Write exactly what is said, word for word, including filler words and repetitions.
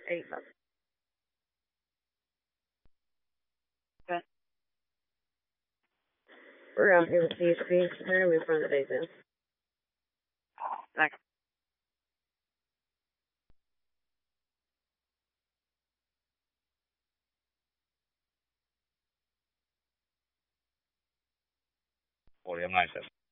Eight months. Okay. We're out here with C H P. They're gonna be in front of the days in. Thanks. Oli ja naiset.